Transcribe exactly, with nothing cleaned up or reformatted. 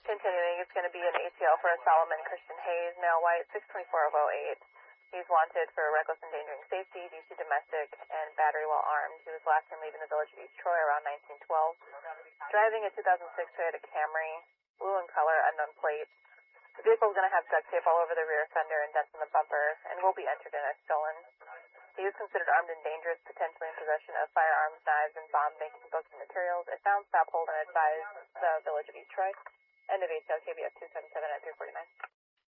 Continuing, it's going to be an A C L for a Solomon Christian Hayes, male white, six twenty-four of oh eight. He's wanted for reckless endangering safety, D C domestic, and battery while armed. He was last seen leaving the village of East Troy around nineteen twelve. Driving a two thousand six Toyota Camry, blue in color, unknown plate. The vehicle is going to have duct tape all over the rear fender and dents in the bumper, and will be entered in as stolen. He is considered armed and dangerous, potentially in possession of firearms, knives, and bomb-making books and materials. If found, stop, hold, and advise the village of East Troy. End of A C L K B F two seven seven at three forty-nine.